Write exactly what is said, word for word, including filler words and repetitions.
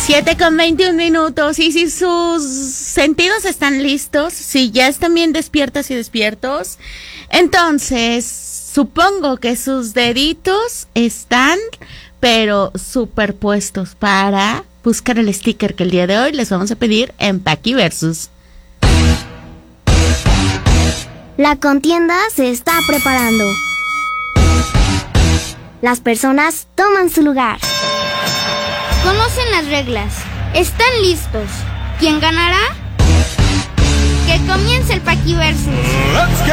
siete con veintiún minutos. Y si sus sentidos están listos, si ya están bien despiertas y despiertos, entonces supongo que sus deditos están, pero superpuestos para buscar el sticker que el día de hoy les vamos a pedir en Paquiversus. La contienda se está preparando. Las personas toman su lugar. Conocen las reglas. ¿Están listos? ¿Quién ganará? Que comience el Paquiversus. Let's get